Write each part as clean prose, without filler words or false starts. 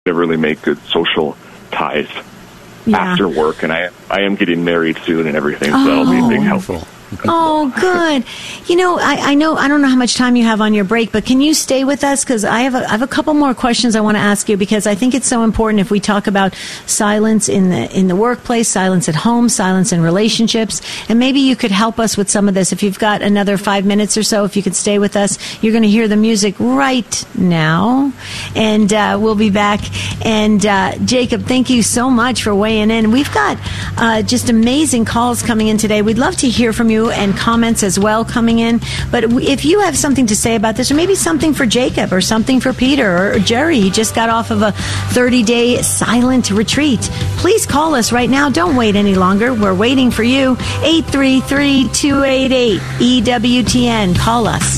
to really make good social ties after work. And I am getting married soon and everything, so that'll be a big help. Oh, good. I know. I don't know how much time you have on your break, but can you stay with us? Because I have a couple more questions I want to ask you, because I think it's so important if we talk about silence in the workplace, silence at home, silence in relationships, and maybe you could help us with some of this. If you've got another 5 minutes or so, if you could stay with us, you're going to hear the music right now, and we'll be back. And Jacob, thank you so much for weighing in. We've got just amazing calls coming in today. We'd love to hear from you, and comments as well coming in. But if you have something to say about this, or maybe something for Jacob, or something for Peter, or Jerry, he just got off of a 30-day silent retreat, please call us right now. Don't wait any longer. We're waiting for you. 833-288-EWTN. Call us.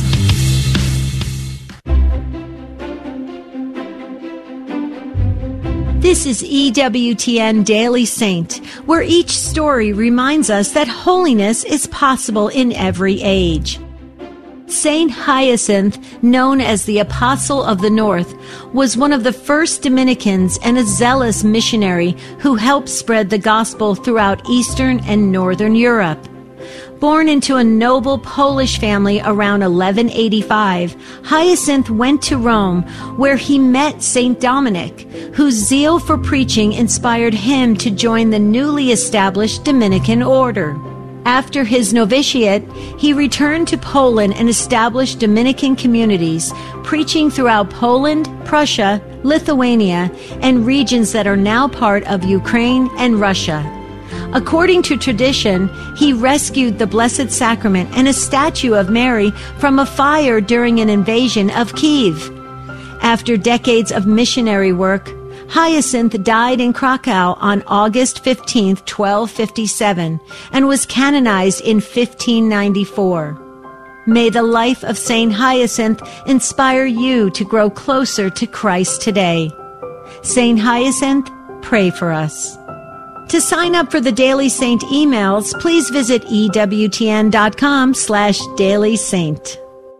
This is EWTN Daily Saint, where each story reminds us that holiness is possible in every age. Saint Hyacinth, known as the Apostle of the North, was one of the first Dominicans and a zealous missionary who helped spread the gospel throughout Eastern and Northern Europe. Born into a noble Polish family around 1185, Hyacinth went to Rome, where he met Saint Dominic, whose zeal for preaching inspired him to join the newly established Dominican order. After his novitiate, he returned to Poland and established Dominican communities, preaching throughout Poland, Prussia, Lithuania, and regions that are now part of Ukraine and Russia. According to tradition, he rescued the Blessed Sacrament and a statue of Mary from a fire during an invasion of Kiev. After decades of missionary work, Hyacinth died in Krakow on August 15, 1257, and was canonized in 1594. May the life of Saint Hyacinth inspire you to grow closer to Christ today. Saint Hyacinth, pray for us. To sign up for the Daily Saint emails, please visit EWTN.com/dailysaint.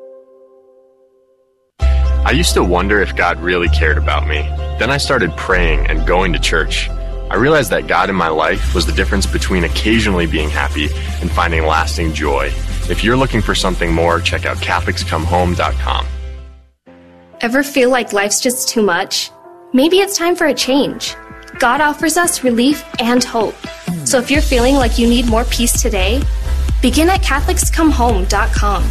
I used to wonder if God really cared about me. Then I started praying and going to church. I realized that God in my life was the difference between occasionally being happy and finding lasting joy. If you're looking for something more, check out CatholicsComeHome.com. Ever feel like life's just too much? Maybe it's time for a change. God offers us relief and hope. So if you're feeling like you need more peace today, begin at CatholicsComeHome.com.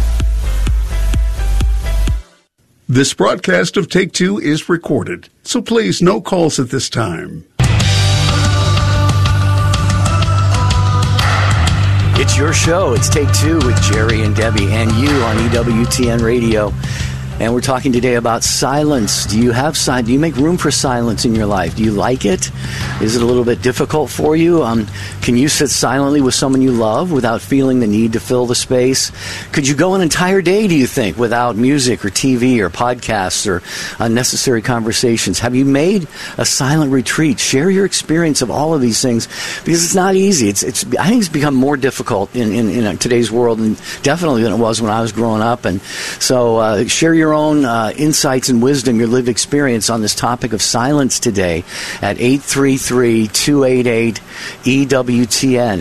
This broadcast of Take Two is recorded, so please, no calls at this time. It's your show. It's Take Two with Jerry and Debbie and you on EWTN Radio. And we're talking today about silence. Do you make room for silence in your life? Do you like it? Is it a little bit difficult for you? Can you sit silently with someone you love without feeling the need to fill the space? Could you go an entire day, do you think, without music or TV or podcasts or unnecessary conversations? Have you made a silent retreat? Share your experience of all of these things, because it's not easy. I think it's become more difficult in today's world, and definitely than it was when I was growing up. And so share your own insights and wisdom, your lived experience on this topic of silence today at 833-288-EWTN,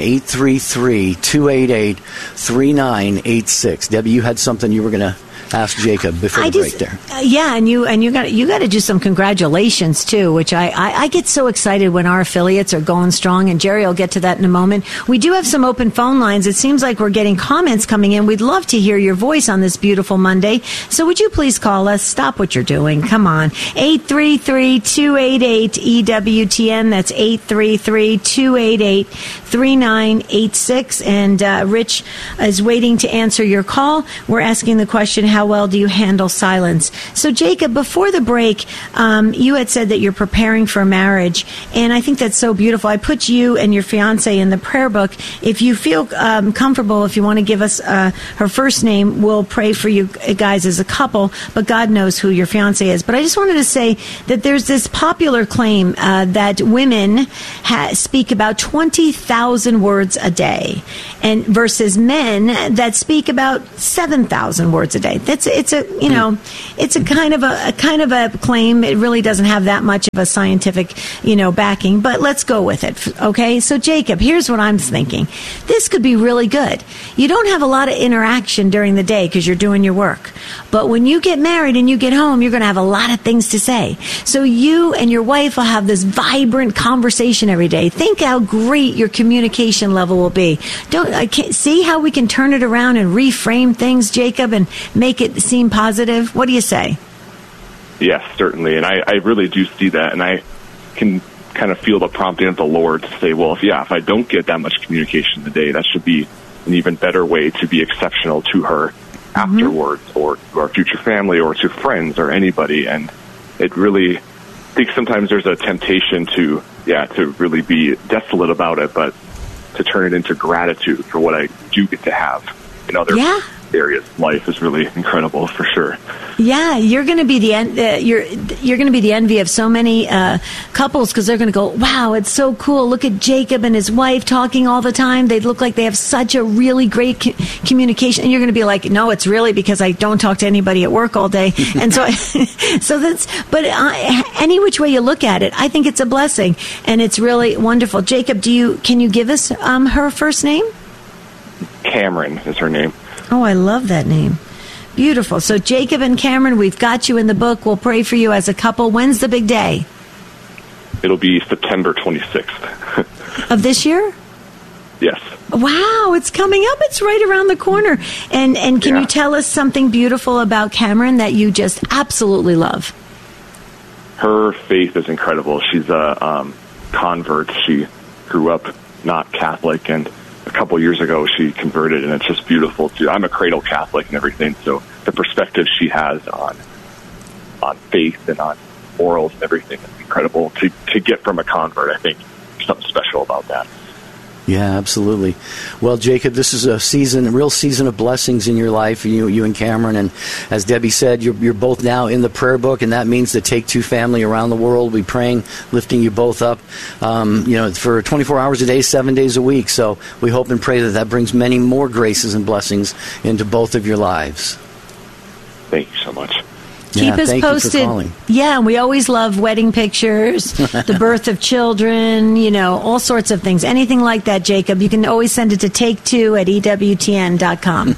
833-288-3986. Debbie, you had something you were going to ask Jacob before the break there. Yeah, and you got to do some congratulations too, which I get so excited when our affiliates are going strong, and Jerry will get to that in a moment. We do have some open phone lines. It seems like we're getting comments coming in. We'd love to hear your voice on this beautiful Monday. So would you please call us? Stop what you're doing. Come on. 833-288-EWTN. That's 833-288-3986. And Rich is waiting to answer your call. We're asking the question, how well do you handle silence? So, Jacob, before the break, you had said that you're preparing for marriage, and I think that's so beautiful. I put you and your fiancé in the prayer book. If you feel comfortable, if you want to give us her first name, we'll pray for you guys as a couple, but God knows who your fiancé is. But I just wanted to say that there's this popular claim that women speak about 20,000 words a day, and versus men that speak about 7,000 words a day. It's a kind of a claim. It really doesn't have that much of a scientific, backing, but let's go with it. Okay. So Jacob, here's what I'm thinking. This could be really good. You don't have a lot of interaction during the day because you're doing your work. But when you get married and you get home, you're going to have a lot of things to say. So you and your wife will have this vibrant conversation every day. Think how great your communication level will be. See how we can turn it around and reframe things, Jacob, and make it seem positive? What do you say? Yes, certainly. And I really do see that. And I can kind of feel the prompting of the Lord to say, well, if I don't get that much communication today, that should be an even better way to be exceptional to her afterwards, or to our future family, or to friends, or anybody. And it really, I think sometimes there's a temptation to really be desolate about it, but to turn it into gratitude for what I do get to have in other areas of life is really incredible, for sure. Yeah, you're going to be you're going to be the envy of so many couples, because they're going to go, wow, it's so cool. Look at Jacob and his wife talking all the time. They look like they have such a really great communication. And you're going to be like, no, it's really because I don't talk to anybody at work all day. And so, any which way you look at it, I think it's a blessing, and it's really wonderful. Jacob, can you give us her first name? Cameron is her name. Oh, I love that name. Beautiful. So Jacob and Cameron, we've got you in the book. We'll pray for you as a couple. When's the big day? It'll be September 26th. Of this year? Yes. Wow, it's coming up. It's right around the corner. And can you tell us something beautiful about Cameron that you just absolutely love? Her faith is incredible. She's a convert. She grew up not Catholic, and a couple years ago she converted, and it's just beautiful too. I'm a cradle Catholic and everything, so the perspective she has on faith and on morals and everything is incredible to get from a convert. I think there's something special about that. Yeah, absolutely. Well, Jacob, this is a real season of blessings in your life, you and Cameron. And as Debbie said, you're both now in the prayer book, and that means the Take Two family around the world will be praying, lifting you both up, for 24 hours a day, 7 days a week. So we hope and pray that brings many more graces and blessings into both of your lives. Thank you so much. Keep us posted. Yeah, we always love wedding pictures, the birth of children, all sorts of things. Anything like that, Jacob, you can always send it to take2@ewtn.com.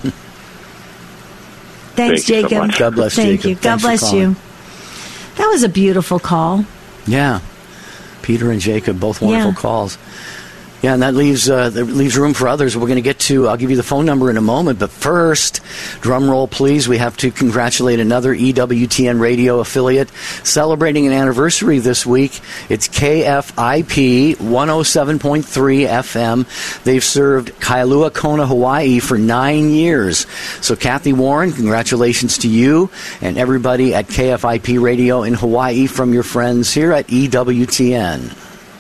Thanks, Jacob. So much. God bless, Thank Jacob. you. God bless you. That was a beautiful call. Yeah. Peter and Jacob, both wonderful calls. Yeah, and that leaves room for others. We're going to get to, I'll give you the phone number in a moment, but first, drum roll please, we have to congratulate another EWTN radio affiliate celebrating an anniversary this week. It's KFIP 107.3 FM. They've served Kailua Kona, Hawaii for 9 years. So Kathy Warren, congratulations to you and everybody at KFIP Radio in Hawaii from your friends here at EWTN.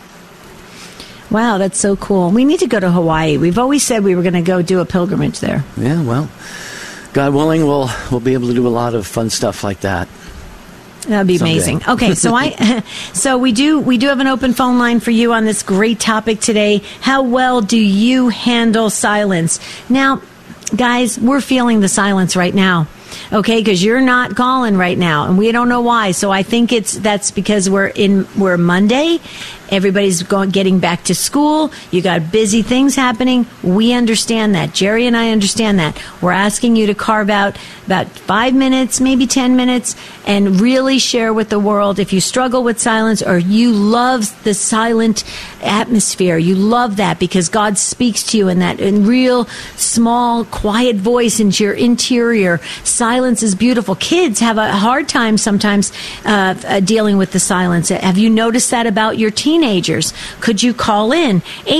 Wow, that's so cool. We need to go to Hawaii. We've always said we were going to go do a pilgrimage there. Yeah, well, God willing, we'll be able to do a lot of fun stuff like that. That'd be amazing. Okay, so we do have an open phone line for you on this great topic today. How well do you handle silence? Now, guys, we're feeling the silence right now. Okay, because you're not calling right now, and we don't know why. So I think that's because we're Monday. Everybody's getting back to school. You got busy things happening. We understand that. Jerry and I understand that. We're asking you to carve out about 5 minutes, maybe 10 minutes, and really share with the world. If you struggle with silence or you love the silent atmosphere, you love that because God speaks to you in that in real small, quiet voice into your interior. Silence is beautiful. Kids have a hard time sometimes dealing with the silence. Have you noticed that about your teenagers? Could you call in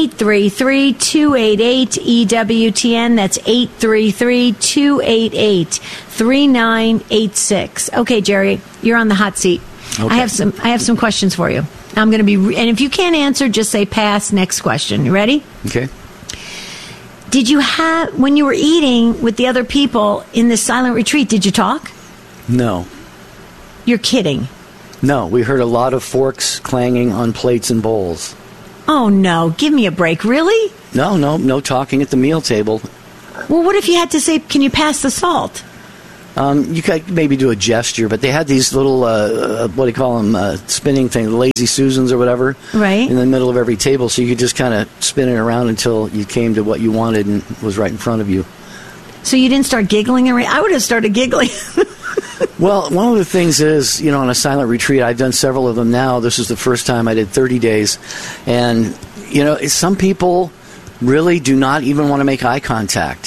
833-288-EWTN? That's 833-288-3986. Okay, Jerry, you're on the hot seat. Okay. I have some questions for you. I'm going to be, and if you can't answer, just say pass. Next question. You ready? Okay. Did you have, when you were eating with the other people in this silent retreat, did you talk? No. You're kidding. No, we heard a lot of forks clanging on plates and bowls. Oh, no. Give me a break. Really? No talking at the meal table. Well, what if you had to say, can you pass the salt? You could maybe do a gesture, but they had these little, what do you call them, spinning things, Lazy Susans or whatever, right, in the middle of every table, so you could just kind of spin it around until you came to what you wanted and was right in front of you. So you didn't start giggling? I would have started giggling. Well, one of the things is, on a silent retreat, I've done several of them now. This is the first time I did 30 days. And, some people really do not even want to make eye contact.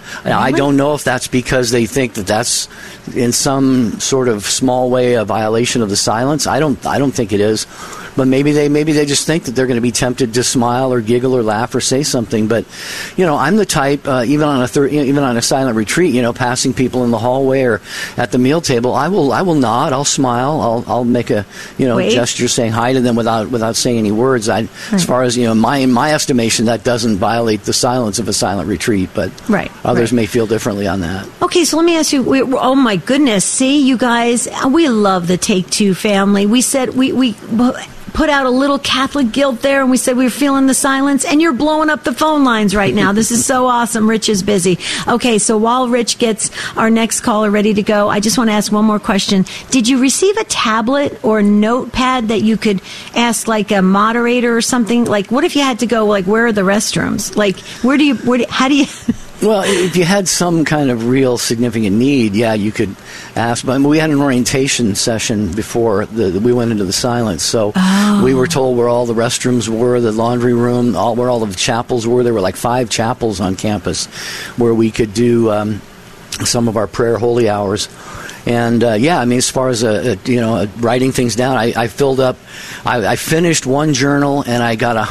I don't know if that's because they think that that's in some sort of small way a violation of the silence. I don't think it is. But maybe they just think that they're going to be tempted to smile or giggle or laugh or say something. But I'm the type even on a silent retreat, passing people in the hallway or at the meal table, I will nod, I'll smile, I'll make a gesture saying hi to them without saying any words. As far as my estimation, that doesn't violate the silence of a silent retreat. But others may feel differently on that. Okay, so let me ask you. Oh my goodness! See, you guys, we love the Take Two family. We said we put out a little Catholic guilt there, and we said we were feeling the silence, and you're blowing up the phone lines right now. This is so awesome. Rich is busy. Okay, so while Rich gets our next caller ready to go, I just want to ask one more question. Did you receive a tablet or notepad that you could ask like a moderator or something? Like, what if you had to go, like, where are the restrooms? Like, how do you... Well, if you had some kind of real significant need, you could ask. But we had an orientation session before we went into the silence, so we were told where all the restrooms were, the laundry room, where all of the chapels were. There were like 5 chapels on campus where we could do some of our prayer holy hours. And as far as writing things down, I filled up. I finished one journal, and I got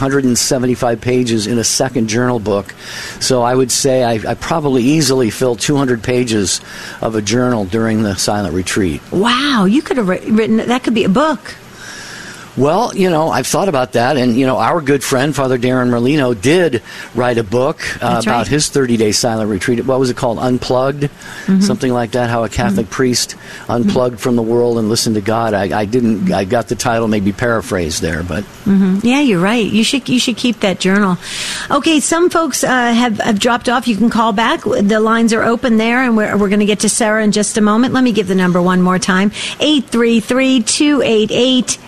175 pages in a second journal book. So I would say I probably easily filled 200 pages of a journal during the silent retreat. Wow, you could have written that. Could be a book. Well, I've thought about that, and, our good friend, Father Darren Merlino, did write a book about his 30-day silent retreat. What was it called? Unplugged? Something like that, how a Catholic priest unplugged from the world and listened to God. I got the title maybe paraphrased there, but... Yeah, you're right. You should keep that journal. Okay, some folks have dropped off. You can call back. The lines are open there, and we're going to get to Sarah in just a moment. Let me give the number one more time. 833-288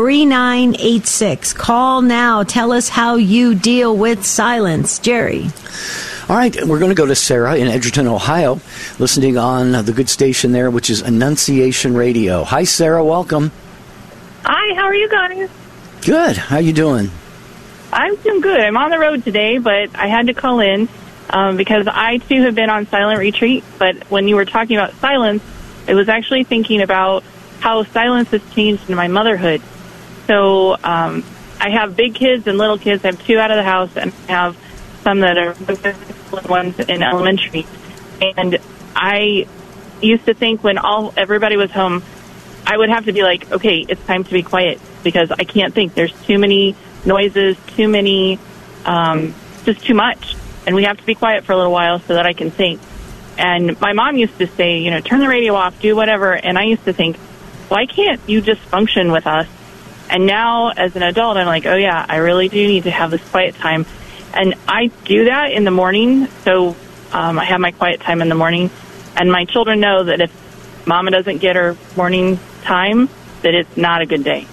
3986. Call now. Tell us how you deal with silence. Jerry. All right, we're going to go to Sarah in Edgerton, Ohio, listening on the good station there, which is Annunciation Radio. Hi, Sarah. Welcome. Hi, how are you guys? Good. How you doing? I'm doing good. I'm on the road today, but I had to call in because I, too, have been on silent retreat. But when you were talking about silence, I was actually thinking about how silence has changed in my motherhood. So I have big kids and little kids. I have 2 out of the house, and I have some that are ones in elementary. And I used to think when everybody was home, I would have to be like, okay, it's time to be quiet because I can't think. There's too many noises, too many, just too much. And we have to be quiet for a little while so that I can think. And my mom used to say, turn the radio off, do whatever. And I used to think, why can't you just function with us? And now, as an adult, I'm like, oh, yeah, I really do need to have this quiet time. And I do that in the morning. So I have my quiet time in the morning. And my children know that if Mama doesn't get her morning time, that it's not a good day.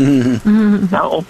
So.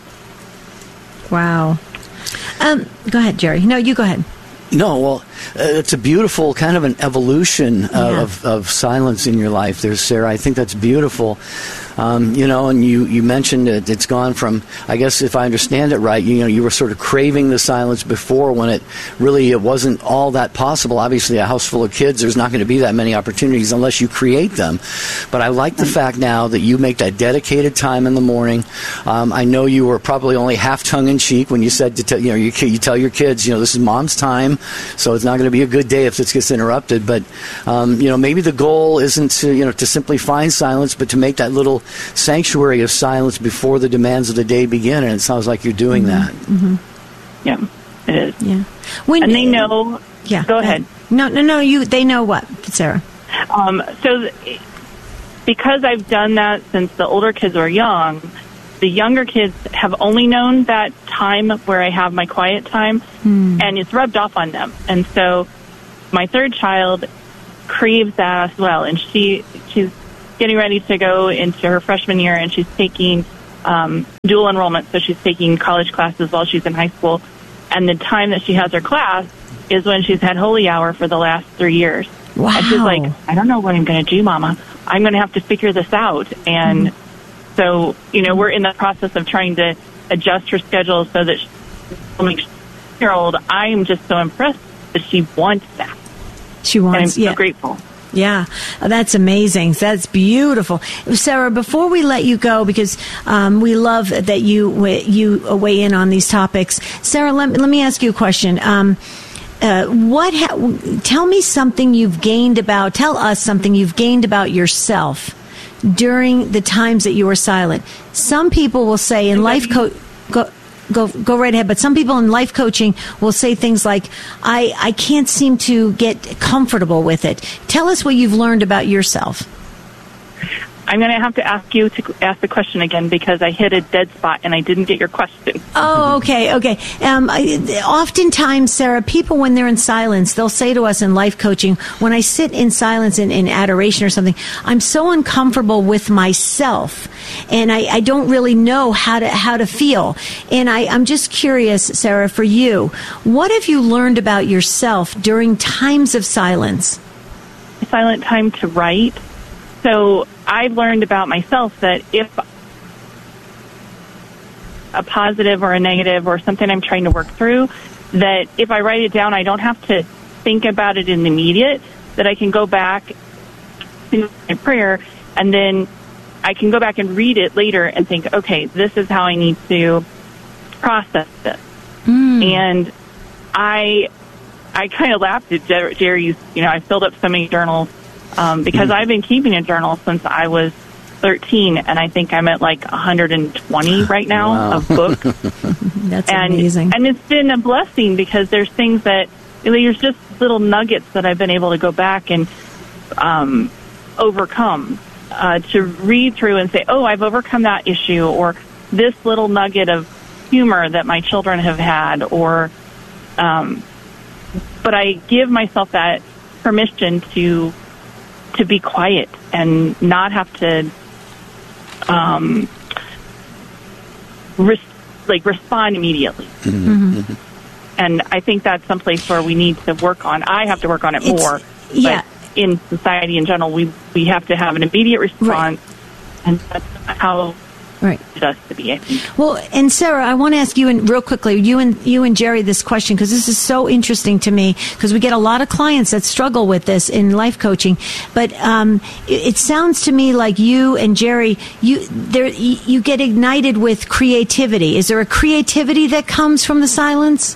Wow. Go ahead, Jerry. No, you go ahead. No, well, it's a beautiful kind of an evolution of silence in your life there, Sarah. I think that's beautiful. And you mentioned it's gone from, I guess if I understand it right, you were sort of craving the silence before when it wasn't all that possible. Obviously, a house full of kids, there's not going to be that many opportunities unless you create them. But I like the fact now that you make that dedicated time in the morning. I know you were probably only half tongue-in-cheek when you said you tell your kids, this is Mom's time, so it's not going to be a good day if this gets interrupted. But maybe the goal isn't to simply find silence, but to make that little sanctuary of silence before the demands of the day begin, and it sounds like you're doing that. Yeah, it is. Yeah, and they know. Yeah, go ahead. No. They know what, Sarah? So, because I've done that since the older kids were young, the younger kids have only known that time where I have my quiet time, and it's rubbed off on them. And so, my third child, craves that as well. And she's getting ready to go into her freshman year, and she's taking dual enrollment, so she's taking college classes while she's in high school. And the time that she has her class is when she's had Holy Hour for the last 3 years. Wow. And she's like, I don't know what I'm going to do, Mama. I'm going to have to figure this out. And so, we're in the process of trying to adjust her schedule so that she'll make 6-year-old. I'm just so impressed that she wants that. She wants, and I'm so grateful. Yeah, that's amazing. That's beautiful. Sarah, before we let you go, because we love that you weigh in on these topics. Sarah, let me ask you a question. Tell me something you've gained about, tell us something you've gained about yourself during the times that you were silent. Some people will say in life Go right ahead. But some people in life coaching will say things like, I can't seem to get comfortable with it. Tell us what you've learned about yourself. I'm going to have to ask you to ask the question again because I hit a dead spot and I didn't get your question. Oh, okay. Oftentimes, Sarah, people, when they're in silence, they'll say to us in life coaching, when I sit in silence in adoration or something, I'm so uncomfortable with myself and I don't really know how to feel. And I'm just curious, Sarah, for you, what have you learned about yourself during times of silence? Silent time to write. So I've learned about myself that if a positive or a negative or something I'm trying to work through, that if I write it down, I don't have to think about it in the immediate, that I can go back to my prayer and then I can go back and read it later and think, okay, this is how I need to process this. And I kind of laughed at Jerry's, I filled up so many journals because I've been keeping a journal since I was 13, and I think I'm at like 120 right now of books. That's amazing. And it's been a blessing because there's things that, there's just little nuggets that I've been able to go back and overcome, to read through and say, oh, I've overcome that issue, or this little nugget of humor that my children have had, or, but I give myself that permission to be quiet and not have to respond immediately. Mm-hmm. And I think that's someplace where we need to work on. I have to work on it more. Yeah. But in society in general, we have to have an immediate response, and that's how it us to be, I think. Well, and Sarah, I want to ask you real quickly, you and Jerry, this question, because this is so interesting to me, because we get a lot of clients that struggle with this in life coaching. But it sounds to me like you and Jerry, you get ignited with creativity. Is there a creativity that comes from the silence?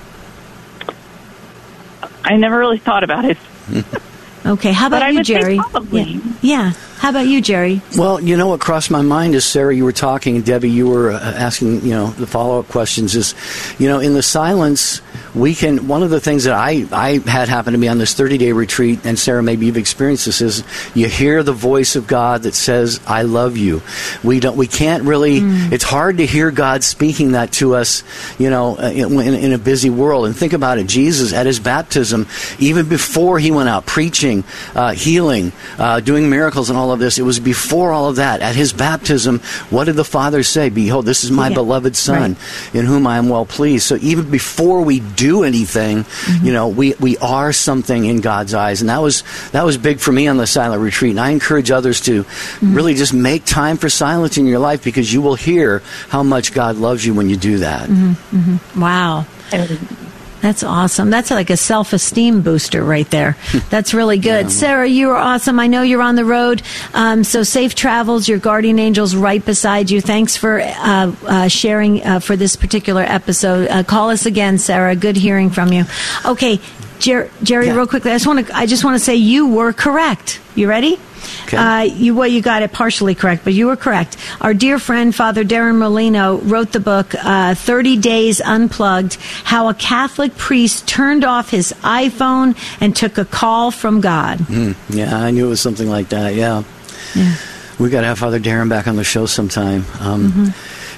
I never really thought about it. Okay, how about you, Jerry? Probably. Yeah. How about you, Jerry? Well, what crossed my mind is, Sarah, you were talking, and Debbie, you were asking, the follow-up questions is, in the silence, one of the things that I had happen to me on this 30-day retreat, and Sarah, maybe you've experienced this, is you hear the voice of God that says, I love you. We can't really, it's hard to hear God speaking that to us, in a busy world. And think about it, Jesus, at his baptism, even before he went out preaching, healing, doing miracles and all of this, it was before all of that. At his baptism, what did the Father say? Behold, this is my beloved Son, in whom I am well pleased. So even before we do anything, we are something in God's eyes. And that was big for me on the silent retreat. And I encourage others to really just make time for silence in your life, because you will hear how much God loves you when you do that. Wow. That's awesome. That's like a self-esteem booster right there. That's really good. Yeah. Sarah, you are awesome. I know you're on the road, so safe travels. Your guardian angel's right beside you. Thanks for sharing for this particular episode. Call us again, Sarah. Good hearing from you. Okay, Jerry, real quickly, I just want to say you were correct. You ready? Okay. You got it partially correct, but you were correct. Our dear friend, Father Darren Molino, wrote the book, 30 Days Unplugged, How a Catholic Priest Turned Off His iPhone and Took a Call from God. Yeah, I knew it was something like that, yeah. We got to have Father Darren back on the show sometime.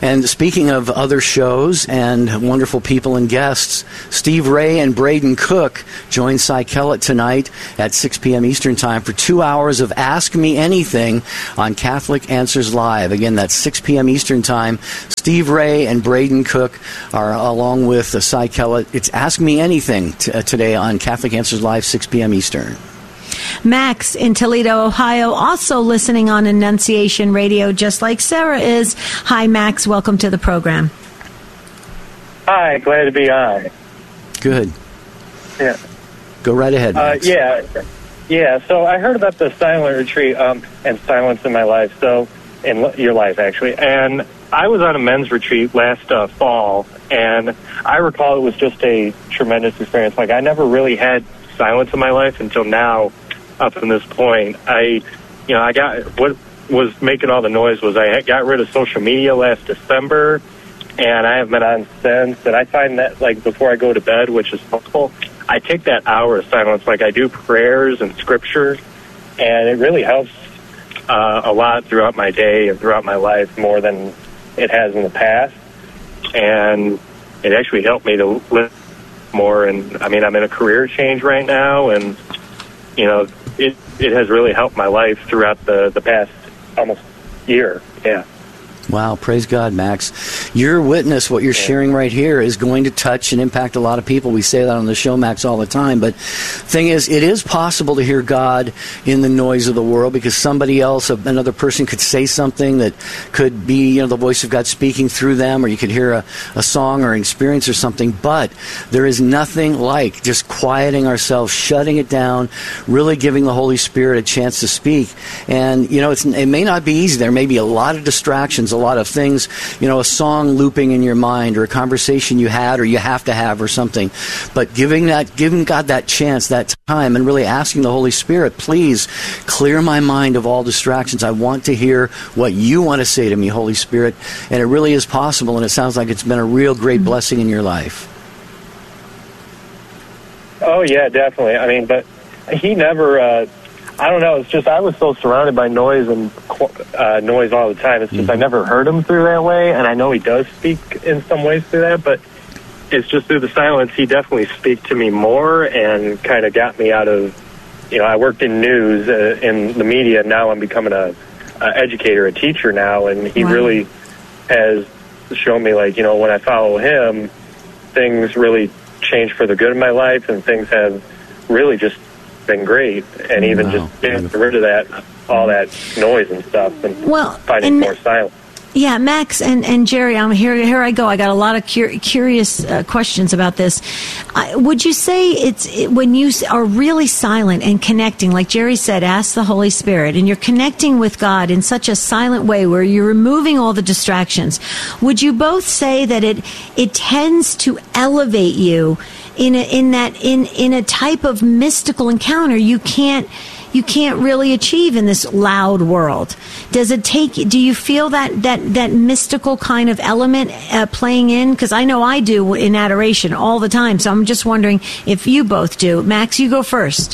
And speaking of other shows and wonderful people and guests, Steve Ray and Braden Cook join Cy Kellett tonight at 6 p.m. Eastern Time for 2 hours of Ask Me Anything on Catholic Answers Live. Again, that's 6 p.m. Eastern Time. Steve Ray and Braden Cook are along with Cy Kellett. It's Ask Me Anything today on Catholic Answers Live, 6 p.m. Eastern. Max in Toledo, Ohio, also listening on Annunciation Radio, just like Sarah is. Hi, Max. Welcome to the program. Hi. Glad to be on. Good. Yeah. Go right ahead, Max. Yeah. So I heard about the silent retreat and silence in my life. So in your life, actually. And I was on a men's retreat last fall, and I recall it was just a tremendous experience. Like, I never really had silence in my life until now. Up to this point, I got what was making all the noise was I got rid of social media last December, and I haven't been on since. And I find that, like, before I go to bed, which is helpful, I take that hour of silence. Like, I do prayers and scripture, and it really helps a lot throughout my day and throughout my life, more than it has in the past. And it actually helped me to live more. And I mean, I'm in a career change right now, and it has really helped my life throughout the past almost year. Yeah. Wow, praise God, Max. Your witness, what you're sharing right here, is going to touch and impact a lot of people. We say that on the show, Max, all the time. But thing is, it is possible to hear God in the noise of the world, because somebody else, another person, could say something that could be, the voice of God speaking through them, or you could hear a song or an experience or something. But there is nothing like just quieting ourselves, shutting it down, really giving the Holy Spirit a chance to speak. And, it may not be easy. There may be a lot of distractions, a lot of things, a song looping in your mind, or a conversation you had or you have to have or something. But giving God that chance, that time, and really asking the Holy Spirit, please clear my mind of all distractions. I want to hear what you want to say to me, Holy Spirit. And it really is possible, and it sounds like it's been a real great blessing in your life. Oh, yeah, definitely. I mean, but he never... I don't know. It's just I was so surrounded by noise and noise all the time. It's just I never heard him through that way, and I know he does speak in some ways through that, but it's just through the silence. He definitely speaks to me more and kind of got me out of, I worked in news, in the media, and now I'm becoming a educator, a teacher now, and he really has shown me, like, when I follow him, things really change for the good in my life, and things have really just been great. And even just getting rid of that, all that noise and stuff, and finding more silence. Yeah, Max and Jerry, here I go. I got a lot of curious questions about this. Would you say when you are really silent and connecting, like Jerry said, ask the Holy Spirit, and you're connecting with God in such a silent way where you're removing all the distractions, would you both say that it tends to elevate you in a type of mystical encounter you can't really achieve in this loud world? Do you feel that mystical kind of element playing in? Because I know I do in adoration all the time, so I'm just wondering if you both do. Max, you go first.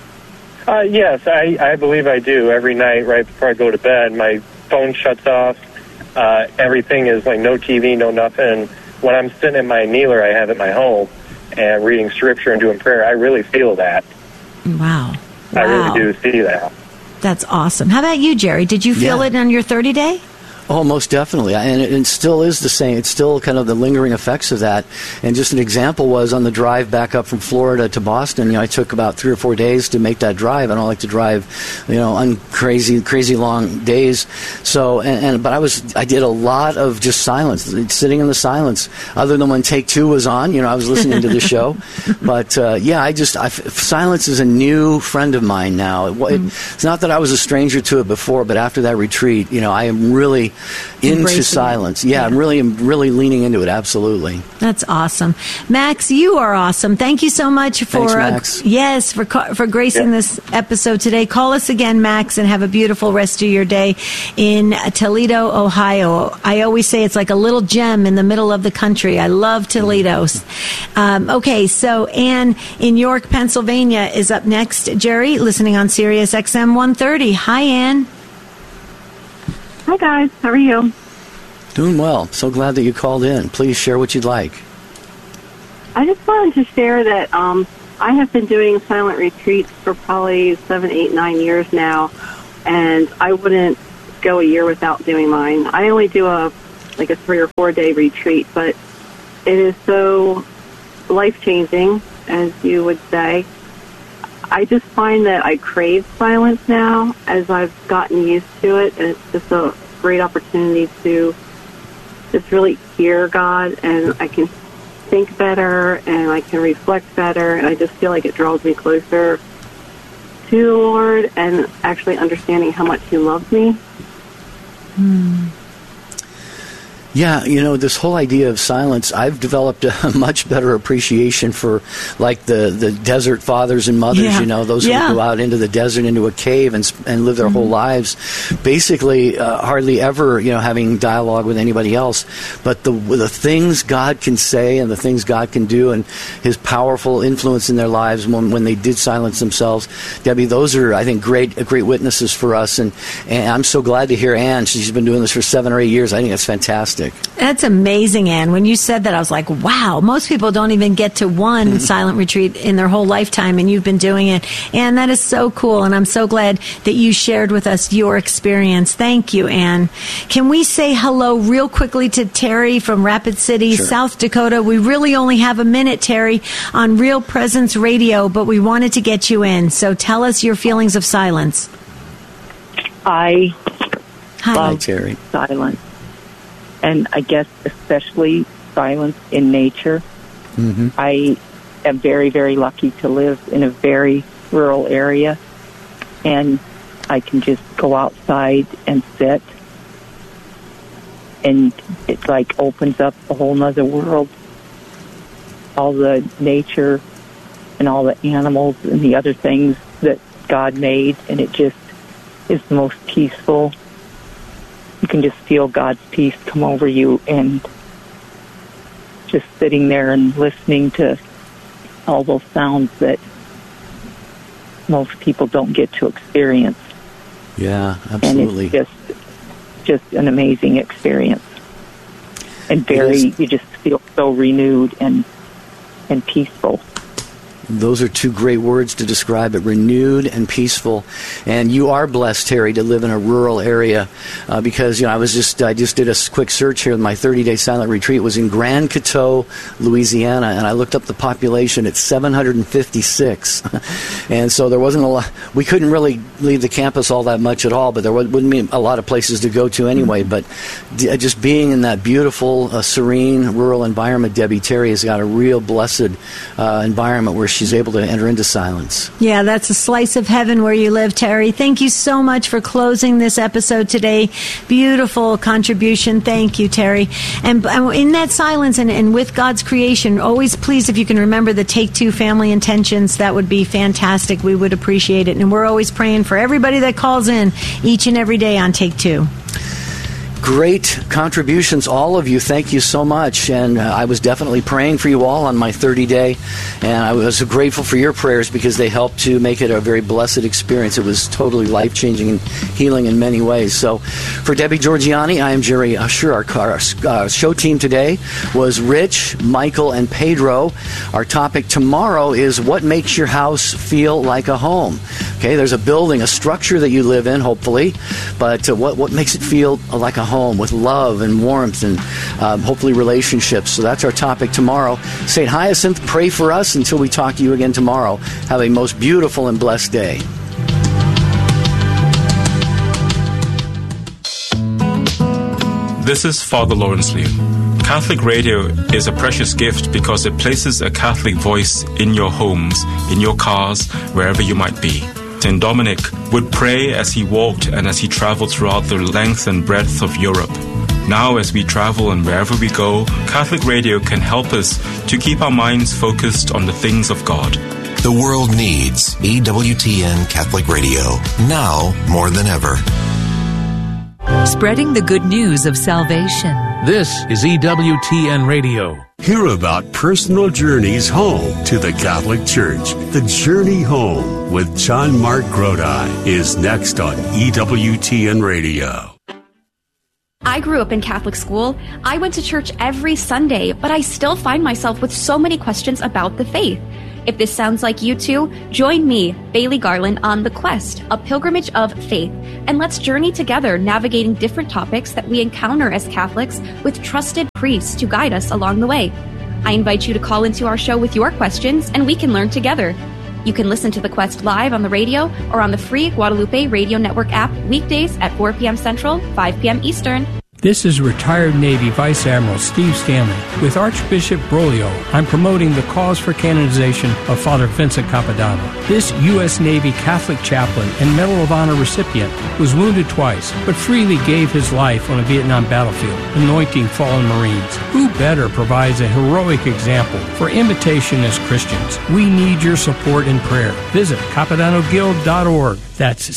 Yes, I believe I do. Every night right before I go to bed, my phone shuts off. Everything is like no TV, no nothing. When I'm sitting in my kneeler I have at my home and reading scripture and doing prayer, I really feel that. Wow. I really do see that. That's awesome. How about you, Jerry? Did you feel it on your 30-day? Oh, most definitely. And it still is the same. It's still kind of the lingering effects of that. And just an example was on the drive back up from Florida to Boston, I took about 3 or 4 days to make that drive. I don't like to drive, on crazy long days. So, but I did a lot of just silence, sitting in the silence, other than when Take Two was on. I was listening to the show. But, silence is a new friend of mine now. It's not that I was a stranger to it before, but after that retreat, I am really into silence. I'm really leaning into it. Absolutely. That's awesome. Max, you are awesome. Thank you so much for for gracing this episode today. Call us again, Max, and have a beautiful rest of your day in Toledo, Ohio. I always say it's like a little gem in the middle of the country. I love Toledo. Okay, so Ann in York, Pennsylvania is up next. Jerry, listening on Sirius XM 130. Hi, Ann. Hi, guys. How are you? Doing well. So glad that you called in. Please share what you'd like. I just wanted to share that I have been doing silent retreats for probably 7, 8, 9 years now, and I wouldn't go a year without doing mine. I only do a 3 or 4 day retreat, but it is so life-changing, as you would say. I just find that I crave silence now as I've gotten used to it, and it's just a great opportunity to just really hear God, and I can think better, and I can reflect better, and I just feel like it draws me closer to the Lord and actually understanding how much He loves me. Yeah, this whole idea of silence, I've developed a much better appreciation for, like, the desert fathers and mothers, those who go out into the desert, into a cave, and live their whole lives, basically hardly ever, having dialogue with anybody else. But the things God can say and the things God can do and His powerful influence in their lives when they did silence themselves, Debbie, those are, I think, great witnesses for us. And I'm so glad to hear Ann. She's been doing this for 7 or 8 years. I think that's fantastic. That's amazing, Ann. When you said that, I was like, wow, most people don't even get to one silent retreat in their whole lifetime, and you've been doing it. And that is so cool, and I'm so glad that you shared with us your experience. Thank you, Ann. Can we say hello real quickly to Terry from Rapid City, South Dakota? We really only have a minute, Terry, on Real Presence Radio, but we wanted to get you in. So tell us your feelings of silence. Hi, Terry. Silence. And I guess especially silence in nature. Mm-hmm. I am very, very lucky to live in a very rural area, and I can just go outside and sit, and it like opens up a whole nother world. All the nature and all the animals and the other things that God made, and it just is the most peaceful. You can just feel God's peace come over you, and just sitting there and listening to all those sounds that most people don't get to experience. Yeah, absolutely. And it's just an amazing experience. And you just feel so renewed and peaceful. Those are two great words to describe it, renewed and peaceful. And you are blessed, Terry, to live in a rural area because, I just did a quick search here. My 30-day silent retreat was in Grand Coteau, Louisiana, and I looked up the population. It's 756. And so there wasn't a lot. We couldn't really leave the campus all that much at all, but there wouldn't be a lot of places to go to anyway. But just being in that beautiful, serene, rural environment, Debbie, Terry has got a real blessed environment where she's able to enter into silence. Yeah, that's a slice of heaven where you live, Terry. Thank you so much for closing this episode today. Beautiful contribution. Thank you, Terry. And in that silence and with God's creation, always please, if you can remember the Take Two family intentions, that would be fantastic. We would appreciate it. And we're always praying for everybody that calls in each and every day on Take Two. Great contributions, all of you. Thank you so much. And I was definitely praying for you all on my 30-day. And I was grateful for your prayers because they helped to make it a very blessed experience. It was totally life-changing and healing in many ways. So for Debbie Georgianni, I am Jerry Usher. Our show team today was Rich, Michael, and Pedro. Our topic tomorrow is what makes your house feel like a home. Okay, there's a building, a structure that you live in, hopefully. But what makes it feel like a home with love and warmth and hopefully relationships. So that's our topic tomorrow. St. Hyacinth, pray for us until we talk to you again tomorrow. Have a most beautiful and blessed day. This is Father Lawrence Liu. Catholic Radio is a precious gift because it places a Catholic voice in your homes, in your cars, wherever you might be. St. Dominic would pray as he walked and as he traveled throughout the length and breadth of Europe. Now, as we travel and wherever we go, Catholic Radio can help us to keep our minds focused on the things of God. The world needs EWTN Catholic Radio, now more than ever. Spreading the good news of salvation. This is EWTN Radio. Hear about personal journeys home to the Catholic Church. The Journey Home with John Mark Grodi is next on EWTN Radio. I grew up in Catholic school. I went to church every Sunday, but I still find myself with so many questions about the faith. If this sounds like you too, join me, Bailey Garland, on The Quest, a pilgrimage of faith, and let's journey together navigating different topics that we encounter as Catholics with trusted priests to guide us along the way. I invite you to call into our show with your questions, and we can learn together. You can listen to The Quest live on the radio or on the free Guadalupe Radio Network app weekdays at 4 p.m. Central, 5 p.m. Eastern. This is retired Navy Vice Admiral Steve Stanley. With Archbishop Broglio, I'm promoting the cause for canonization of Father Vincent Capodanno. This U.S. Navy Catholic chaplain and Medal of Honor recipient was wounded twice, but freely gave his life on a Vietnam battlefield, anointing fallen Marines. Who better provides a heroic example for imitation as Christians? We need your support and prayer. Visit CapodannoGuild.org. That's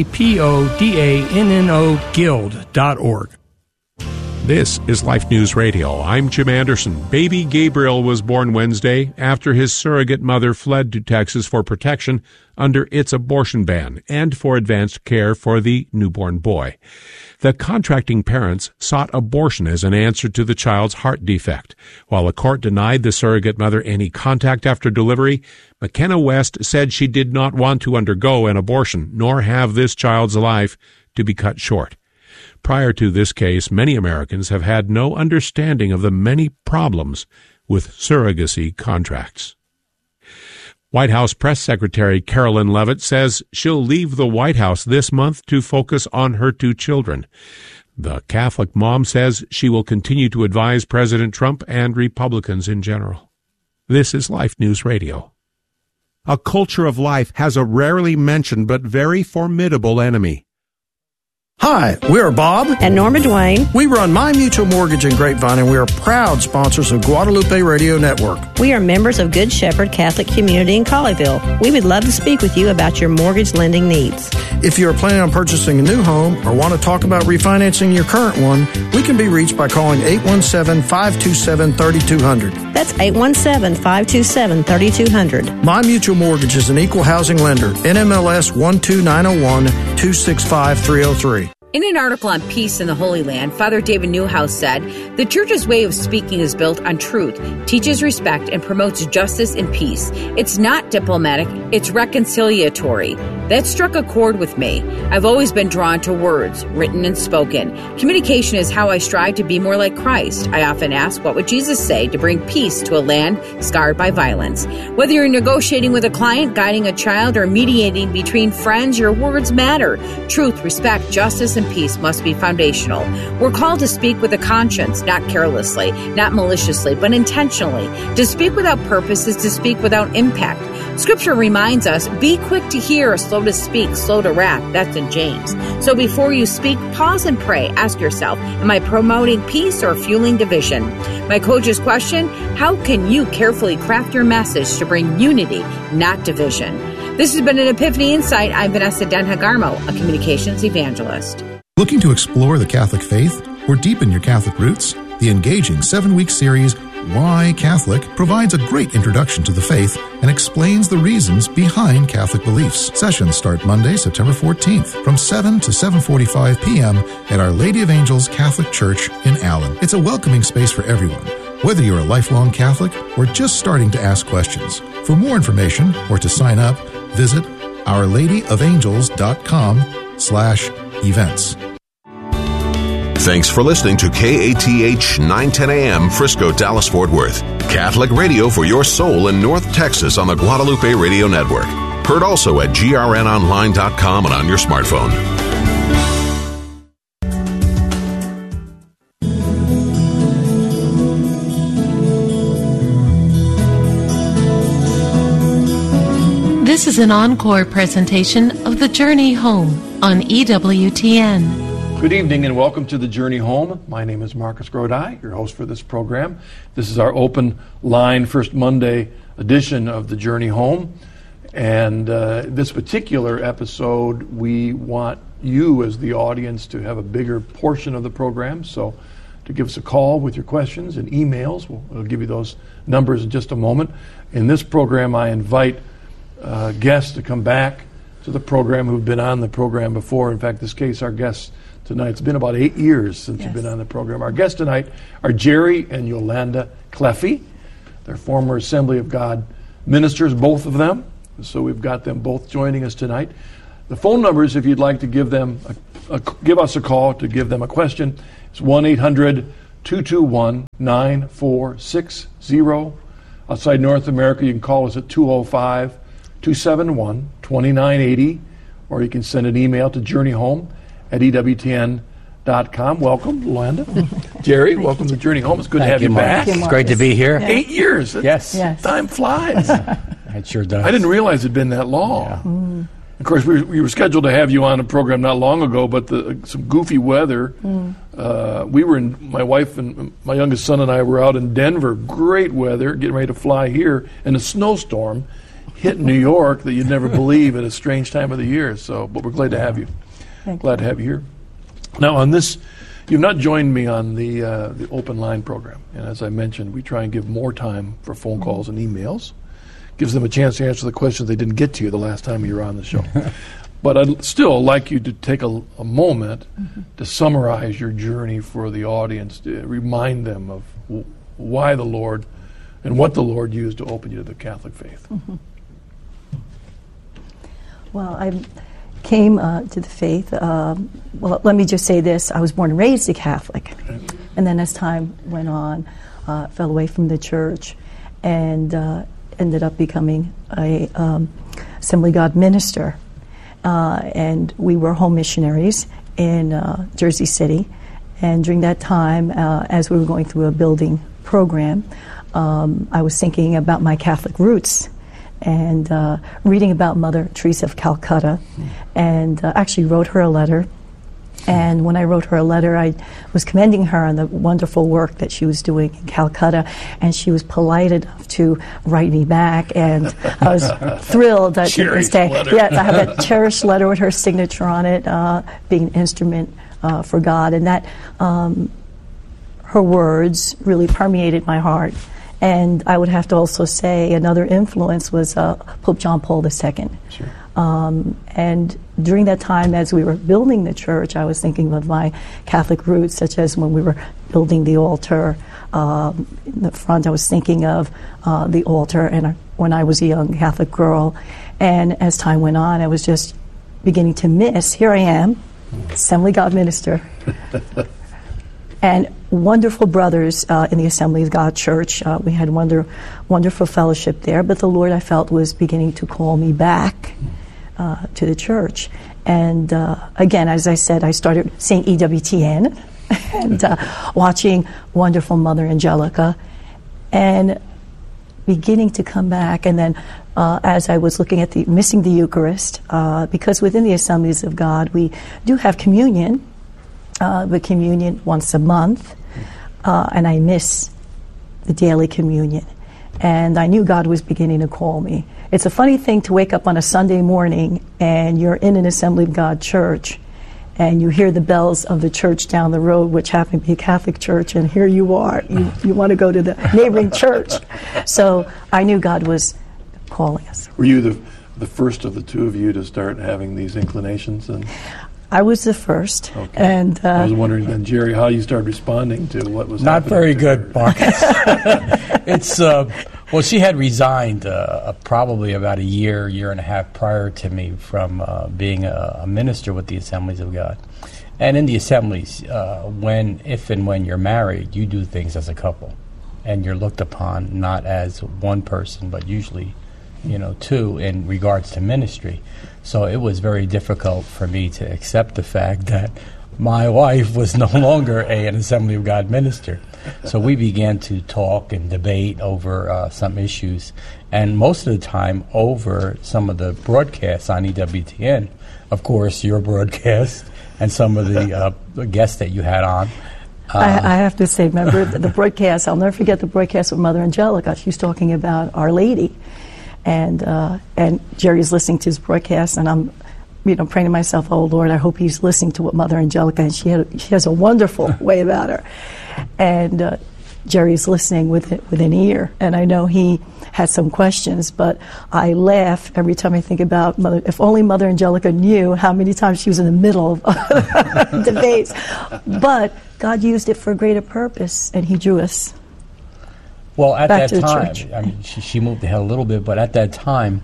CAPODANNO Guild.org. This is Life News Radio. I'm Jim Anderson. Baby Gabriel was born Wednesday after his surrogate mother fled to Texas for protection under its abortion ban and for advanced care for the newborn boy. The contracting parents sought abortion as an answer to the child's heart defect. While the court denied the surrogate mother any contact after delivery, McKenna West said she did not want to undergo an abortion nor have this child's life to be cut short. Prior to this case, many Americans have had no understanding of the many problems with surrogacy contracts. White House Press Secretary Carolyn Leavitt says she'll leave the White House this month to focus on her two children. The Catholic mom says she will continue to advise President Trump and Republicans in general. This is Life News Radio. A culture of life has a rarely mentioned but very formidable enemy. Hi, we are Bob and Norma Duane. We run My Mutual Mortgage in Grapevine, and we are proud sponsors of Guadalupe Radio Network. We are members of Good Shepherd Catholic Community in Colleyville. We would love to speak with you about your mortgage lending needs. If you are planning on purchasing a new home or want to talk about refinancing your current one, we can be reached by calling 817-527-3200. That's 817-527-3200. My Mutual Mortgage is an equal housing lender. NMLS 12901-265303. In an article on peace in the Holy Land, Father David Newhouse said, "The Church's way of speaking is built on truth, teaches respect, and promotes justice and peace. It's not diplomatic, it's reconciliatory." That struck a chord with me. I've always been drawn to words, written and spoken. Communication is how I strive to be more like Christ. I often ask, what would Jesus say to bring peace to a land scarred by violence? Whether you're negotiating with a client, guiding a child, or mediating between friends, your words matter. Truth, respect, justice, and peace must be foundational. We're called to speak with a conscience, not carelessly, not maliciously, but intentionally. To speak without purpose is to speak without impact. Scripture reminds us, be quick to hear, slow to speak, slow to wrath. That's in James. So before you speak, pause and pray. Ask yourself, am I promoting peace or fueling division? My coach's question, how can you carefully craft your message to bring unity, not division? This has been an Epiphany Insight. I'm Vanessa Denhagarmo, a communications evangelist. Looking to explore the Catholic faith or deepen your Catholic roots? The engaging 7-week series, Why Catholic, provides a great introduction to the faith and explains the reasons behind Catholic beliefs. Sessions start Monday, September 14th from 7 to 7:45 p.m. at Our Lady of Angels Catholic Church in Allen. It's a welcoming space for everyone, whether you're a lifelong Catholic or just starting to ask questions. For more information or to sign up, visit ourladyofangels.com/events. Thanks for listening to KATH 910 AM Frisco, Dallas, Fort Worth. Catholic radio for your soul in North Texas on the Guadalupe Radio Network. Heard also at grnonline.com and on your smartphone. This is an encore presentation of The Journey Home on EWTN. Good evening and welcome to The Journey Home. My name is Marcus Grodi, your host for this program. This is our open line First Monday edition of The Journey Home. And this particular episode, we want you as the audience to have a bigger portion of the program. So to give us a call with your questions and emails, we'll give you those numbers in just a moment. In this program, I invite guests to come back to the program who've been on the program before. In fact, this case, our guest tonight. It's been about 8 years since you've been on the program. Our guests tonight are Jerry and Yolanda Cleffy. They're former Assembly of God ministers, both of them. So we've got them both joining us tonight. The phone numbers, if you'd like to give them give us a call to give them a question, it's 1-800-221-9460. Outside North America, you can call us at 205-271-2980, or you can send an email to journeyhome@ewtn.com. Welcome, Yolanda. Jerry, welcome to Journey Home. It's good to have you back. It's great to be here. 8 years. Yes. Time flies. It sure does. I didn't realize it'd been that long. Yeah. Of course, we were scheduled to have you on a program not long ago, but some goofy weather. We were my wife and my youngest son and I were out in Denver. Great weather, getting ready to fly here, and a snowstorm hit New York that you'd never believe at a strange time of the year. So, but we're glad to have you. Glad to have you here. Now, on this, you've not joined me on the open line program, and as I mentioned, we try and give more time for phone calls and emails. Gives them a chance to answer the questions they didn't get to you the last time you were on the show. But I'd still like you to take a moment to summarize your journey for the audience, to remind them of why the Lord and what the Lord used to open you to the Catholic faith. Well, I came to the faith, well, let me just say this. I was born and raised a Catholic. And then as time went on, fell away from the church and ended up becoming a Assembly of God minister. And we were home missionaries in Jersey City. And during that time, as we were going through a building program, I was thinking about my Catholic roots and reading about Mother Teresa of Calcutta, and actually wrote her a letter. And when I wrote her a letter, I was commending her on the wonderful work that she was doing in Calcutta, and she was polite enough to write me back, and I was thrilled that to this day. Yes, I have a cherished letter with her signature on it, being an instrument for God, and that her words really permeated my heart. And I would have to also say another influence was Pope John Paul II. Sure. And during that time, as we were building the church, I was thinking of my Catholic roots, such as when we were building the altar. In the front, I was thinking of the altar, and when I was a young Catholic girl. And as time went on, I was just beginning to miss. Here I am, Assembly of God minister. And wonderful brothers in the Assembly of God Church. We had wonderful fellowship there, but the Lord, I felt, was beginning to call me back to the church. And again, as I said, I started seeing EWTN and watching wonderful Mother Angelica and beginning to come back. And then as I was looking at missing the Eucharist, because within the Assemblies of God, we do have communion, but communion once a month, and I miss the daily communion. And I knew God was beginning to call me. It's a funny thing to wake up on a Sunday morning and you're in an Assembly of God church and you hear the bells of the church down the road, which happened to be a Catholic church, and here you are. You want to go to the neighboring church. So I knew God was calling us. Were you the first of the two of you to start having these inclinations? And I was the first. Okay. And I was wondering then, Jerry, how you started responding to what was not happening. Very good, Marcus. It's well, she had resigned probably about a year and a half prior to me from being a minister with the Assemblies of God. And in the assemblies, if and when you're married, you do things as a couple, and you're looked upon not as one person, but usually, two in regards to ministry. So it was very difficult for me to accept the fact that my wife was no longer an Assembly of God minister. So we began to talk and debate over some issues, and most of the time over some of the broadcasts on EWTN. Of course, your broadcast and some of the guests that you had on. I have to say, remember the broadcast, I'll never forget the broadcast with Mother Angelica. She was talking about Our Lady. And Jerry's listening to his broadcast, and I'm, praying to myself, oh Lord, I hope he's listening to what Mother Angelica, and she has a wonderful way about her. And Jerry's listening with an ear, and I know he had some questions, but I laugh every time I think about Mother. If only Mother Angelica knew how many times she was in the middle of debates. But God used it for a greater purpose, and He drew us. Well, at back that to time, the church. I mean, she moved ahead a little bit, but at that time,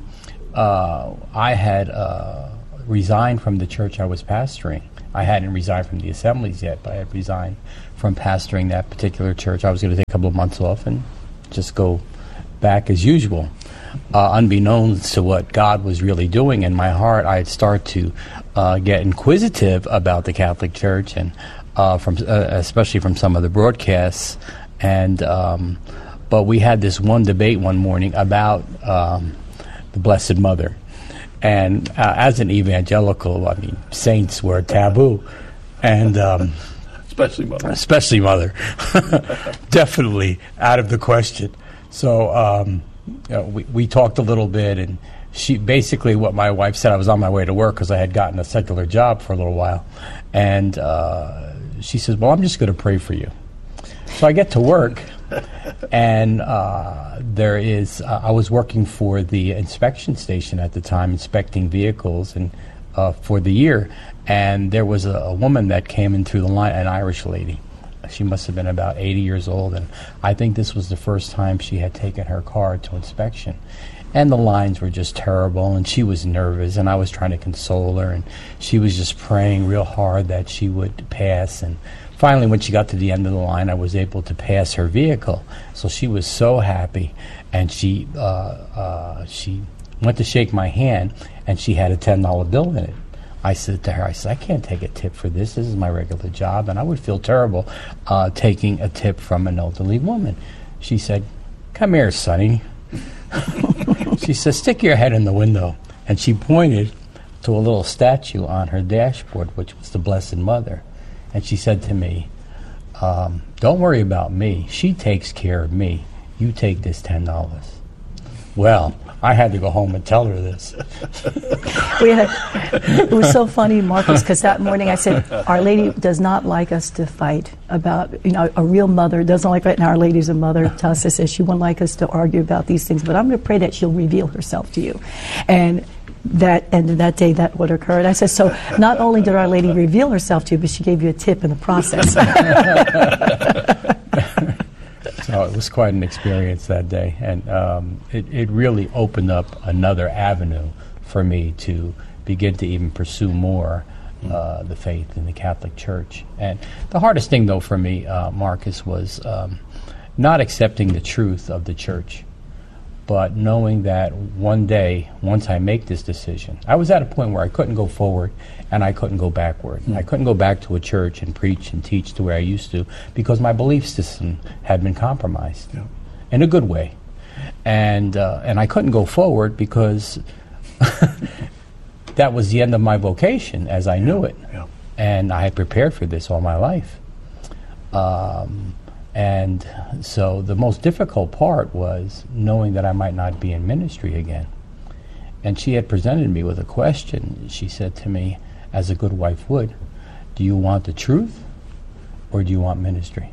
I had resigned from the church I was pastoring. I hadn't resigned from the assemblies yet, but I had resigned from pastoring that particular church. I was going to take a couple of months off and just go back as usual. Unbeknownst to what God was really doing in my heart, I'd start to get inquisitive about the Catholic Church, and especially from some of the broadcasts. And but we had this one debate one morning about the Blessed Mother. And as an evangelical, I mean, saints were taboo. And especially Mother. Especially Mother. Definitely out of the question. So we talked a little bit, and she basically, what my wife said, I was on my way to work because I had gotten a secular job for a little while. And she says, well, I'm just going to pray for you. So I get to work, and there is, I was working for the inspection station at the time, inspecting vehicles and for the year, and there was a woman that came in through the line, an Irish lady. She must have been about 80 years old, and I think this was the first time she had taken her car to inspection. And the lines were just terrible, and she was nervous, and I was trying to console her, and she was just praying real hard that she would pass. And finally, when she got to the end of the line, I was able to pass her vehicle. So she was so happy, and she went to shake my hand, and she had a $10 bill in it. I said to her, I can't take a tip for this. This is my regular job, and I would feel terrible taking a tip from an elderly woman. She said, come here, Sonny. She said, stick your head in the window. And she pointed to a little statue on her dashboard, which was the Blessed Mother. And she said to me, don't worry about me. She takes care of me. You take this $10. Well, I had to go home and tell her this. It was so funny, Marcus, because that morning I said, Our Lady does not like us to fight about, a real mother doesn't like fighting. Our Lady's a mother. Tessa says she wouldn't like us to argue about these things, but I'm going to pray that she'll reveal herself to you. And that day, that would occur. And I said, so not only did Our Lady reveal herself to you, but she gave you a tip in the process. So it was quite an experience that day, and it really opened up another avenue for me to begin to even pursue more the faith in the Catholic Church. And the hardest thing, though, for me, Marcus, was not accepting the truth of the Church, but knowing that one day, once I make this decision, I was at a point where I couldn't go forward and I couldn't go backward. I couldn't go back to a church and preach and teach the way I used to because my belief system had been compromised in a good way. And I couldn't go forward because that was the end of my vocation as I knew it. And I had prepared for this all my life. And so the most difficult part was knowing that I might not be in ministry again. And she had presented me with a question. She said to me, as a good wife would, do you want the truth or do you want ministry?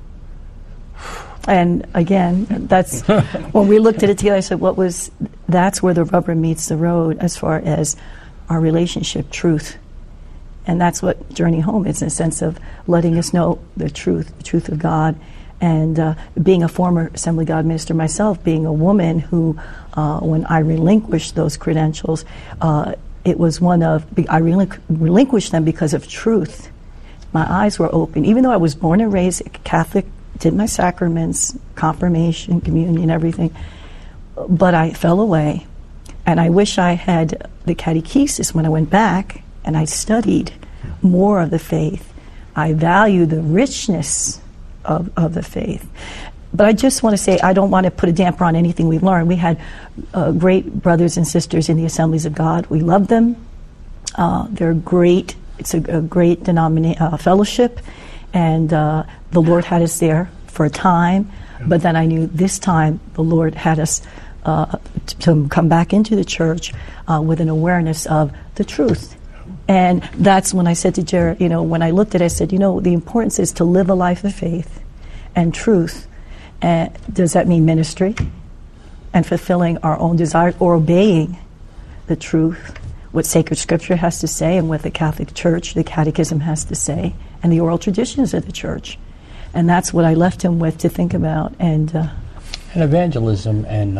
And again, that's when we looked at it together, I said, that's where the rubber meets the road as far as our relationship, truth. And that's what Journey Home is, in a sense of letting us know the truth of God. And being a former Assembly of God minister myself, being a woman who, when I relinquished those credentials, it was one of, I relinquished them because of truth. My eyes were open. Even though I was born and raised Catholic, did my sacraments, confirmation, communion, everything, but I fell away. And I wish I had the catechesis when I went back and I studied more of the faith. I value the richness of the faith. But I just want to say, I don't want to put a damper on anything we've learned. We had great brothers and sisters in the Assemblies of God. We love them. They're great. It's a great fellowship. And the Lord had us there for a time. But then I knew this time the Lord had us to come back into the church with an awareness of the truth. And that's when I said to Jared, when I looked at it, I said, the importance is to live a life of faith and truth And does that mean ministry and fulfilling our own desires, or obeying the truth, what sacred scripture has to say and what the Catholic Church, the catechism has to say, and the oral traditions of the church? And that's what I left him with to think about. And evangelism and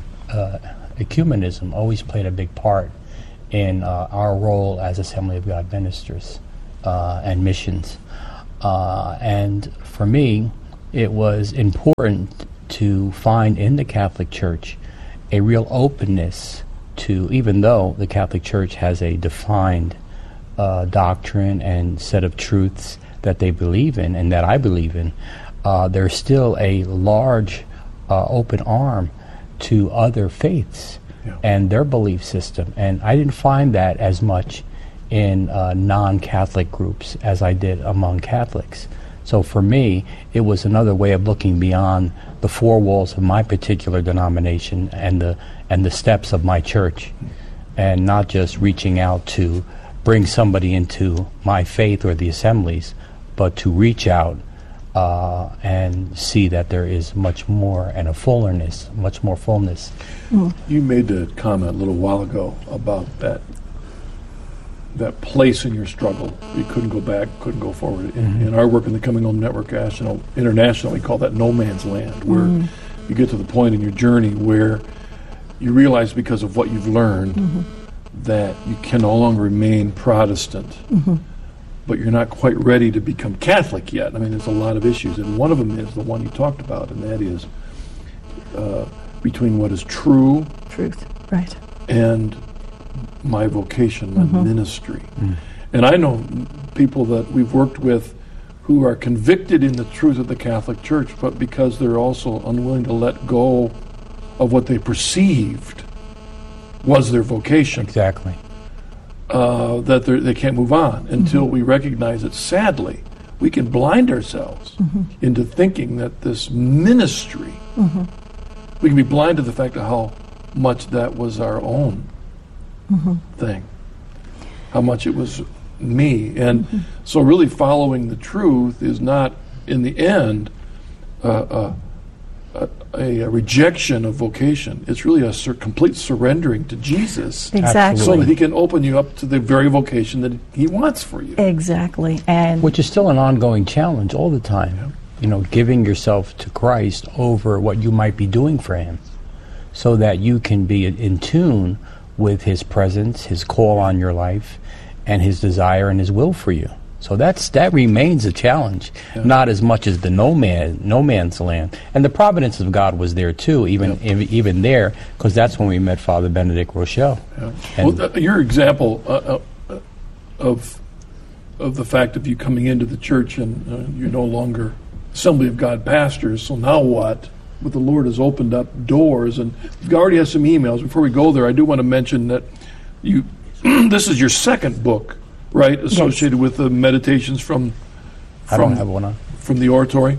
ecumenism always played a big part in our role as Assembly of God ministers and missions. And for me, it was important to find in the Catholic Church a real openness to, even though the Catholic Church has a defined doctrine and set of truths that they believe in and that I believe in, there's still a large open arm to other faiths and their belief system. And I didn't find that as much in non-Catholic groups as I did among Catholics. So for me, it was another way of looking beyond the four walls of my particular denomination and the steps of my church, and not just reaching out to bring somebody into my faith or the assemblies, but to reach out and see that there is much more and much more fullness. You made a comment a little while ago about that place in your struggle. You couldn't go back, couldn't go forward. In our work in the Coming Home Network International, we call that no man's land, where you get to the point in your journey where you realize, because of what you've learned, that you can no longer remain Protestant, but you're not quite ready to become Catholic yet. I mean, there's a lot of issues, and one of them is the one you talked about, and that is between what is truth, right, and my vocation, my ministry. And I know people that we've worked with who are convicted in the truth of the Catholic Church, but because they're also unwilling to let go of what they perceived was their vocation. Exactly. That they can't move on until we recognize that, sadly, we can blind ourselves into thinking that this ministry, we can be blind to the fact of how much that was our own thing, how much it was me. And so really following the truth is not, in the end, a rejection of vocation. It's really a complete surrendering to Jesus. Exactly. So that he can open you up to the very vocation that he wants for you. Exactly. And which is still an ongoing challenge all the time. You know, giving yourself to Christ over what you might be doing for him, so that you can be in tune with his presence, his call on your life, and his desire and his will for you. So that remains a challenge, not as much as the no man's land. And the providence of God was there too, even there, because that's when we met Father Benedict Rochelle. Well, your example of the fact of you coming into the church and you're no longer Assembly of God pastors, so now what? But the Lord has opened up doors, and we've already had some emails. Before we go there, I do want to mention that this is your second book, right, associated with the meditations from I don't have one on. From the oratory.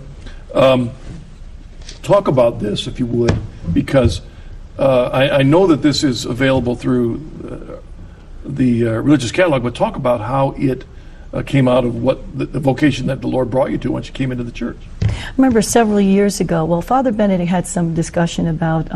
Talk about this, if you would, because I know that this is available through the Religious Catalog, but talk about how it came out of what the vocation that the Lord brought you to once you came into the church. I remember several years ago, Father Benedict had some discussion about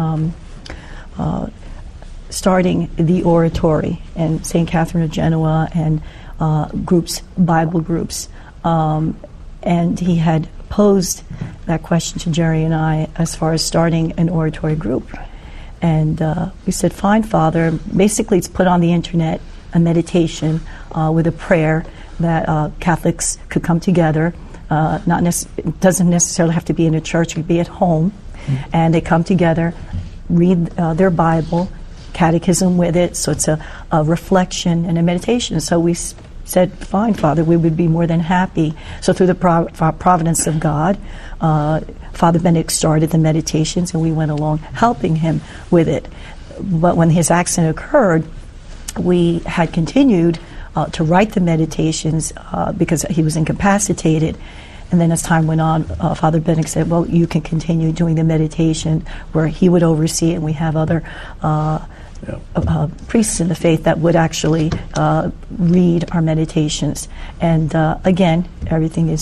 starting the oratory and St. Catherine of Genoa and Bible groups. And he had posed that question to Jerry and I as far as starting an oratory group. And we said, fine, Father. Basically, it's put on the internet, a meditation with a prayer that Catholics could come together. It doesn't necessarily have to be in a church. It could be at home. And they come together, read their Bible, catechism with it. So it's a reflection and a meditation. So we said, fine, Father, we would be more than happy. So through the providence of God, Father Benedict started the meditations, and we went along helping him with it. But when his accident occurred, we had continued to write the meditations because he was incapacitated. And then as time went on, Father Benedict said, well, you can continue doing the meditation, where he would oversee it, and we have other priests in the faith that would actually read our meditations. And again, everything is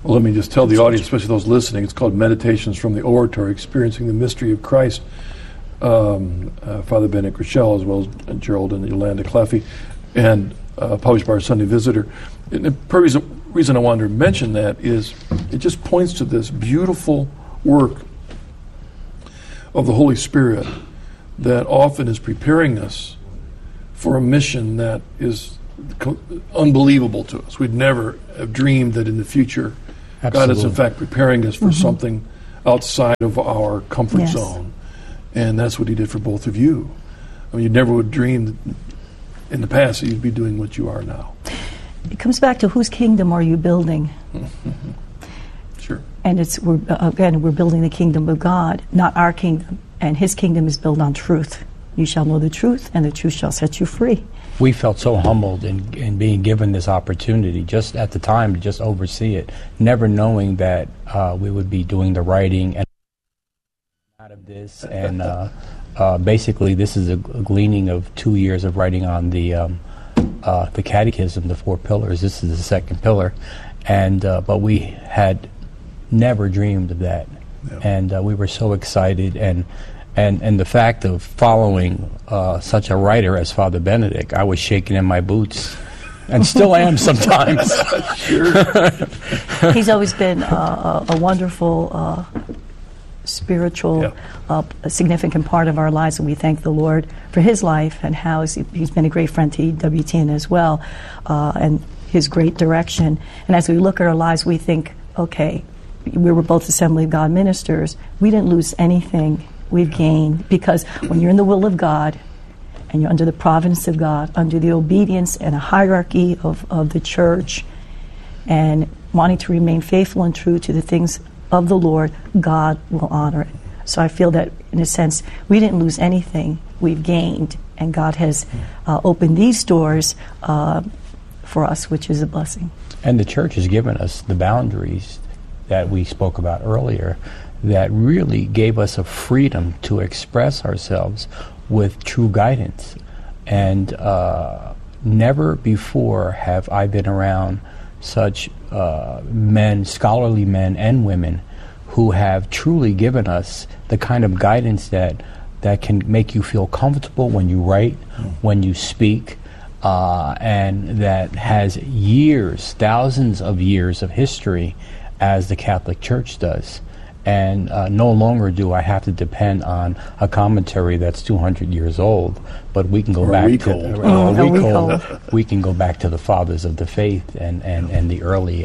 Well, let me just tell the audience, especially those listening, it's called Meditations from the Oratory, Experiencing the Mystery of Christ. Father Benedict Rochelle, as well as Gerald and Yolanda Cleffy, and published by our Sunday Visitor. And the reason I wanted to mention that is it just points to this beautiful work of the Holy Spirit that often is preparing us for a mission that is unbelievable to us. We'd never have dreamed that in the future God is in fact preparing us for something outside of our comfort zone. And that's what he did for both of you. I mean, you never would dream in the past that you'd be doing what you are now. It comes back to whose kingdom are you building? Sure. And we're building the kingdom of God, not our kingdom. And his kingdom is built on truth. You shall know the truth, and the truth shall set you free. We felt so humbled in being given this opportunity just at the time to just oversee it, never knowing that we would be doing the writing and out of this. And basically, this is a gleaning of 2 years of writing on the Catechism, the 4 pillars. This is the second pillar, and but we had never dreamed of that, and we were so excited. And the fact of following such a writer as Father Benedict, I was shaking in my boots, and still am sometimes. He's always been a wonderful spiritual, a significant part of our lives, and we thank the Lord for his life and how he's been a great friend to EWTN as well, and his great direction. And as we look at our lives, we think, okay, we were both Assembly of God ministers. We didn't lose anything. We've gained, because when you're in the will of God and you're under the providence of God, under the obedience and a hierarchy of the church, and wanting to remain faithful and true to the things of the Lord, God will honor it. So I feel that, in a sense, we didn't lose anything. We've gained, and God has opened these doors for us, which is a blessing. And the church has given us the boundaries that we spoke about earlier that really gave us a freedom to express ourselves with true guidance. And never before have I been around such men, scholarly men and women, who have truly given us the kind of guidance that can make you feel comfortable when you write, when you speak, and that has years, thousands of years of history as the Catholic Church does. And no longer do I have to depend on a commentary that's 200 years old, but we can go back to we can go back to the fathers of the faith and the early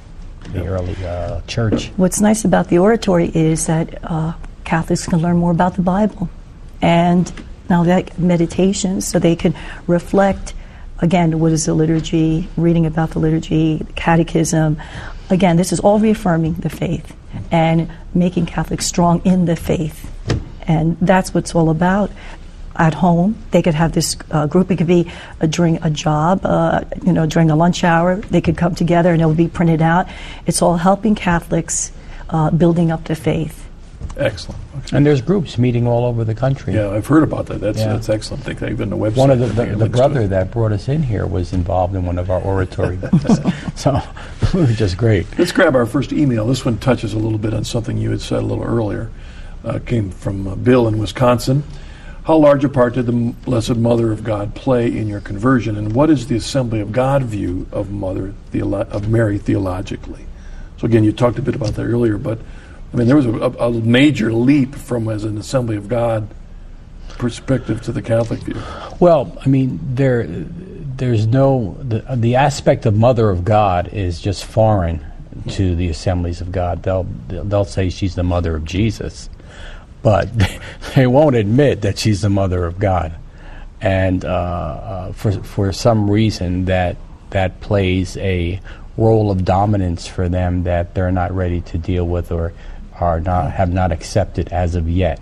church. What's nice about the oratory is that Catholics can learn more about the Bible, and now that meditation, so they can reflect again what is the liturgy, reading about the liturgy, the catechism. Again, this is all reaffirming the faith and making Catholics strong in the faith. And that's what it's all about. At home, they could have this group. It could be during a job, during a lunch hour. They could come together and it would be printed out. It's all helping Catholics building up the faith. Excellent. Okay. And there's groups meeting all over the country. Yeah, I've heard about that. That's excellent. I think they've been on the website. One of the brother that brought us in here was involved in one of our oratory meetings. So it was just great. Let's grab our first email. This one touches a little bit on something you had said a little earlier. Came from Bill in Wisconsin. How large a part did the Blessed Mother of God play in your conversion, and what is the Assembly of God view of Mary theologically? So again, you talked a bit about that earlier, but I mean, there was a major leap from as an Assembly of God perspective to the Catholic view. Well, I mean, there's no the aspect of Mother of God is just foreign to the Assemblies of God. They'll say she's the mother of Jesus, but they won't admit that she's the mother of God. And for some reason that plays a role of dominance for them that they're not ready to deal with or have not accepted as of yet.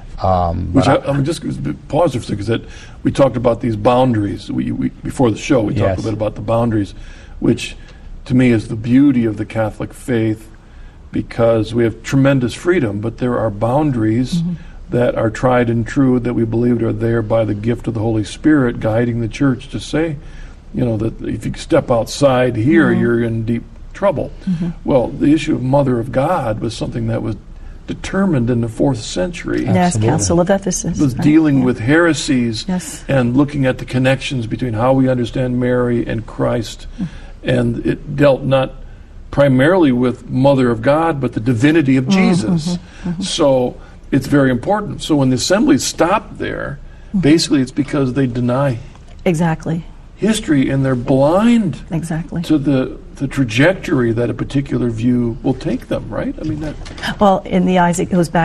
I'm just pause for a second, because that we talked about these boundaries. We before the show we talked a bit about the boundaries, which to me is the beauty of the Catholic faith, because we have tremendous freedom, but there are boundaries that are tried and true that we believe are there by the gift of the Holy Spirit guiding the Church to say, that if you step outside here, you're in deep trouble. Well, the issue of Mother of God was something that was determined in the 4th century. Yes, Council of Ephesus. Was dealing with heresies Yes. and looking at the connections between how we understand Mary and Christ. And it dealt not primarily with Mother of God, but the divinity of Jesus. So it's very important. So when the assemblies stop there, basically it's because they deny Exactly. history and they're blind Exactly. to the trajectory that a particular view will take them, right? I mean, that. Well, in the eyes, it goes back